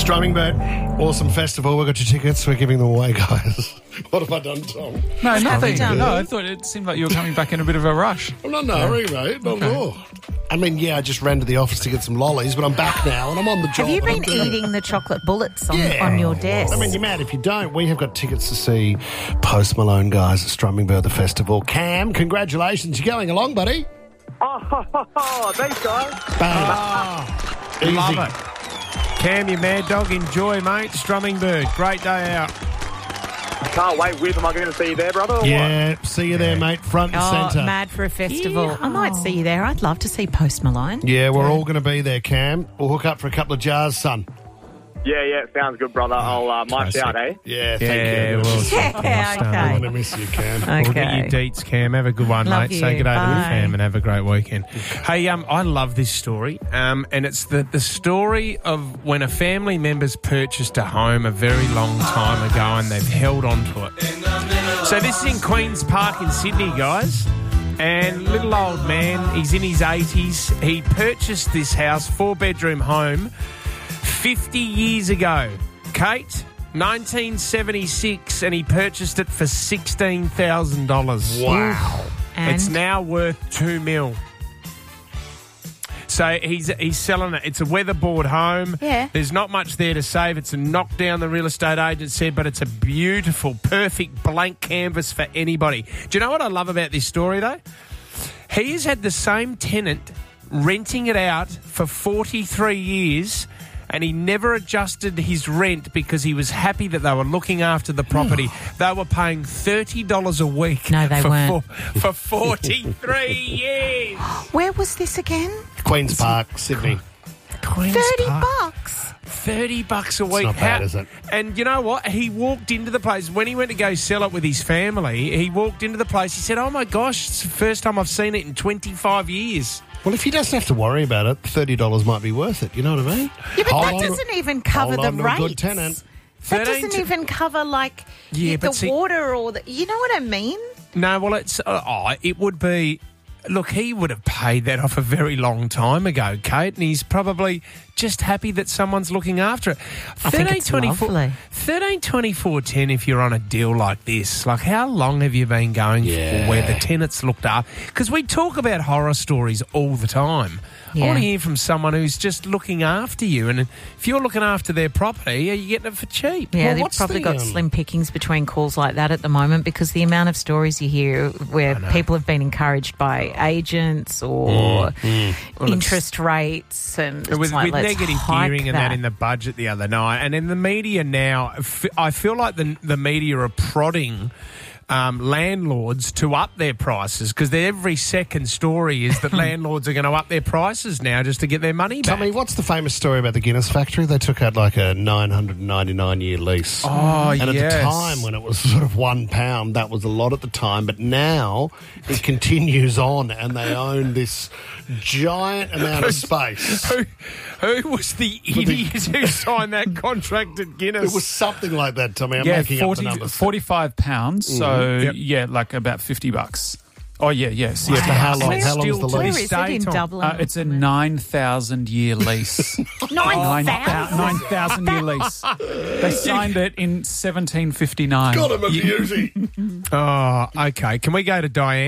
Strumming Bird, awesome festival. We've got your tickets. We're giving them away, guys. What have I done, Tom? No, nothing. done? No, I thought it seemed like you were coming back in a bit of a rush. I'm not in a hurry, mate. Not at all. I mean, I just ran to the office to get some lollies, but I'm back now and I'm on the job. Have you been I'm doing it. eating the chocolate bullets on your desk? I mean, you're mad if you don't. We have got tickets to see Post Malone, guys, at Strumming Bird, the festival. Cam, congratulations. You're going along, buddy. Oh, thanks, guys. Bang. Easy. Love it. Cam, you mad dog. Enjoy, mate. Strumming Bird. Great day out. Can't wait. Am I going to see you there, brother? Or Yeah, see you there, mate. Front and centre. Mad for a festival. I might see you there. I'd love to see Post Malone. Yeah, we're all going to be there, Cam. We'll hook up for a couple of jars, son. what? Yeah, sounds good, brother. I'll mic out, eh? Yeah, thank Yeah, you. well, Yeah, I want okay. to miss you, Cam. We'll get you deets, Cam. Have a good one, Love mate. you. Say good day to the Bye. fam and have a great weekend. Hey, I love this story, and it's the story of when a family member's purchased a home a very long time ago and they've held on to it. So this is in Queen's Park in Sydney, guys. And little old man, he's in his 80s. He purchased this house, 4-bedroom home, 50 years ago. Kate, 1976, and he purchased it for $16,000. Wow. And It's now worth $2 million. So he's selling it. It's a weatherboard home. Yeah. There's not much there to save. It's a knockdown, the real estate agent said, but it's a beautiful, perfect blank canvas for anybody. Do you know what I love about this story, though? He has had the same tenant renting it out for 43 years, and he never adjusted his rent because he was happy that they were looking after the property. They were paying $30 a week. No, they weren't. For 43 years. where was this again? Queen's Park, Sydney. Queen's $30 Park. bucks. $30 a week. not bad, is it? And you know what? He walked into the place when he went to go sell it with his family. He walked into the place. He said, "Oh my gosh, it's the first time I've seen it in 25 years." Well, if he doesn't have to worry about it, $30 might be worth it. You know what I mean? Yeah, but Hold that on to- doesn't even cover hold the on to a rates. good tenant. That 13 doesn't even cover, like, Yeah, the but see- water or the... You know what I mean? No, well, it would be. Look, he would have paid that off a very long time ago, Kate, and he's probably just happy that someone's looking after it. I think it's lovely. 13.24.10 if you're on a deal like this. Like, how long have you been going for where the tenants looked after? Because we talk about horror stories all the time. I Yeah. want to hear from someone who's just looking after you, and if you're looking after their property, are you getting it for cheap? Yeah, Well, they've what's probably the, got slim pickings between calls like that at the moment because the amount of stories you hear where people have been encouraged by agents or interest rates and it's With like, let's negative hike gearing and that in the budget the other night. And in the media now, I feel like the media are prodding landlords to up their prices because every second story is that landlords are going to up their prices now just to get their money back. Tommy, what's the famous story about the Guinness factory? They took out like a 999-year lease. Oh, and yes. at the time when it was sort of £1, that was a lot at the time. But now it continues on and they own this giant amount of space. Who was the idiot who signed that contract at Guinness? It was something like that, Tommy. I'm Yeah, making up the numbers. £45. So, Yep. yeah, like about $50. Oh, yeah, yes. Yeah, Yes. for how long? And How long is still the Where lease? is it in Tom? Dublin? It's a 9,000-year lease. 9,000? 9,000-year lease. They signed it in 1759. God, I'm a beauty. Oh, okay. Can we go to Diane?